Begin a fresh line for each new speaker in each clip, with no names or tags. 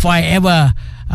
if I ever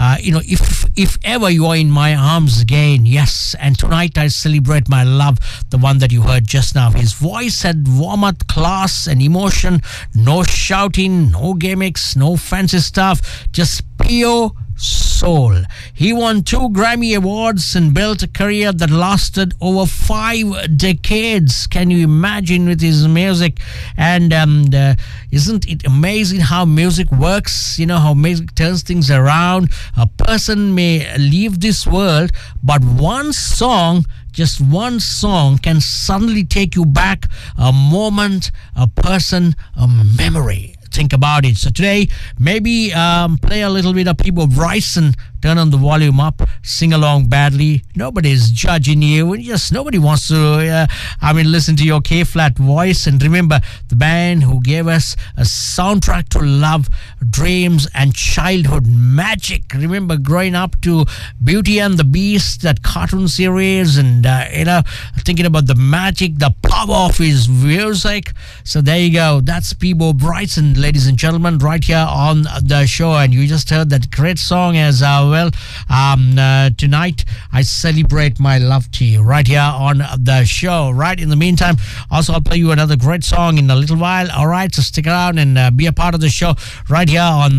if ever you are in my arms again. Yes, and tonight I celebrate my love, the one that you heard just now. His voice had warmth, class and emotion. No shouting, no gimmicks, no fancy stuff, just pure soul. He won 2 Grammy Awards and built a career that lasted over 5 decades. Can you imagine, with his music? And isn't it amazing how music works? You know, how music turns things around. A person may leave this world, but one song, just one song, can suddenly take you back a moment, a person, a memory. Think about it. So today, maybe play a little bit of Peabo Bryson. Turn on the volume up, sing along badly. Nobody's judging you. Just nobody wants to, listen to your K-flat voice. And remember, the band who gave us a soundtrack to love, dreams, and childhood magic. Remember growing up to Beauty and the Beast, that cartoon series, and, thinking about the magic, the power of his music. So there you go. That's Peabo Bryson, ladies and gentlemen, right here on the show. And you just heard that great song as tonight I celebrate my love to you, right here on the show. Right, in the meantime, also I'll play you another great song in a little while. All right, so stick around and be a part of the show right here on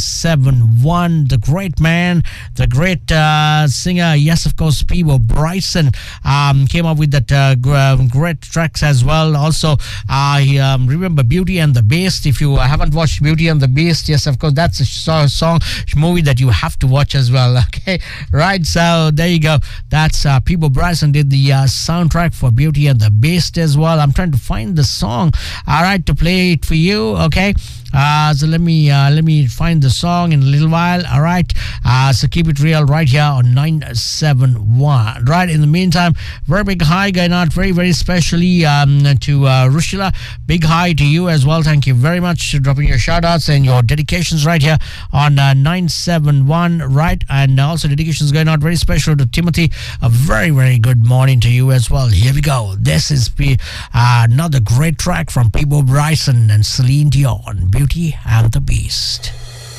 971. The great man, the great singer, yes, of course, Peabo Bryson came up with that great tracks as well. Also, remember Beauty and the Beast. If you haven't watched Beauty and the Beast, yes, of course, that's a movie that you have to watch as well. Okay, right, so there you go. That's Peabo Bryson did the soundtrack for Beauty and the Beast as well. I'm trying to find the song, all right, to play it for you. Okay, so let me find the song in a little while. All right, so keep it real right here on 971. Right, in the meantime, very big hi going out very, very specially to Rushila. Big hi to you as well. Thank you very much for dropping your shout outs and your dedications right here on 971. Right, and also dedications going out very special to Timothy. A very, very good morning to you as well. Here we go. This is another great track from Peabo Bryson and Celine Dion, Beauty and the Beast.